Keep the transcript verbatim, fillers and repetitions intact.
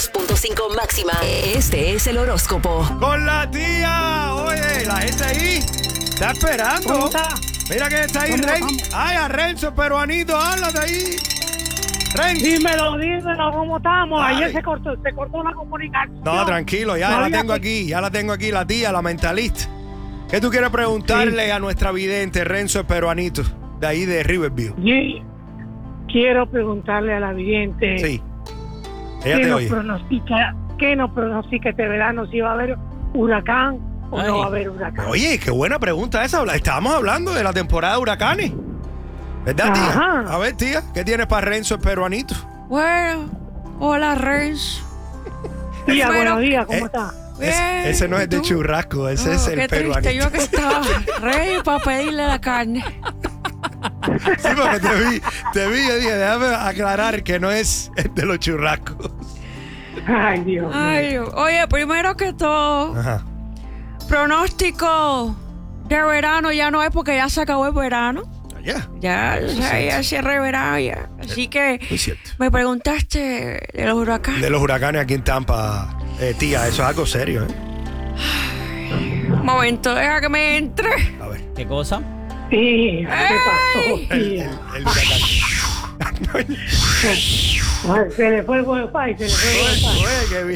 dos punto cinco máxima. Este es el horóscopo. Con la tía. Oye, la gente ahí está esperando. ¿Cómo está? Mira que está ahí, ¿Cómo Ren. estamos? Ay, a Renzo Peruanito, háblate ahí. Ren. Dímelo, dímelo, ¿cómo estamos? Ay. Ayer se cortó, se cortó la comunicación. No, tranquilo, ya No la había tengo que- aquí, ya la tengo aquí, la tía, la mentalista. ¿Qué tú quieres preguntarle Sí. a nuestra vidente Renzo Peruanito, de ahí de Riverview? Y quiero preguntarle a la vidente Sí. Ella qué te nos oye. pronostica, qué nos pronostica este verano, si va a haber huracán o Ay. no va a haber huracán. Oye, qué buena pregunta esa. Estábamos hablando de la temporada de huracanes. ¿Verdad, tía? Ajá. A ver, tía, ¿qué tienes para Renzo Peruanito? Bueno, hola Renzo. Tía, Bueno, buenos días, ¿cómo eh, está? Es- Bien, ese no es de ¿y tú? churrasco, ese Oh, es el qué peruanito. triste, yo que estaba rey para pedirle la carne. Sí, porque te vi, te vi y dije, déjame aclarar que no es el de los churrascos. Ay, Dios. Ay, oye, primero que todo, Ajá. pronóstico de verano ya no es porque ya se acabó el verano. Allá. Ya, o sea, ya cierra el verano ya. Así que Muy cierto. me preguntaste de los huracanes. De los huracanes aquí en Tampa, eh, tía, eso es algo serio, ¿eh? Un momento, deja que me entre. A ver. ¿Qué cosa? Sí, ¿qué pasó, ¡Ey! El, tía? el, el huracán. Ay, se le fue el wifi, se le fue el wifi. Oye, qué bien.